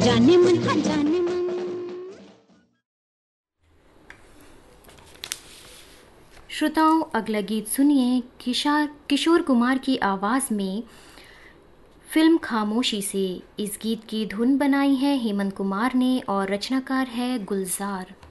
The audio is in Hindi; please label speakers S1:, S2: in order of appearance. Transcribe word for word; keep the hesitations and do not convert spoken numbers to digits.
S1: जाने मन हा जाने मन।
S2: श्रोताओं, अगला गीत सुनिए किशोर किशोर कुमार की आवाज़ में फिल्म खामोशी से। इस गीत की धुन बनाई है हेमंत कुमार ने और रचनाकार है गुलजार।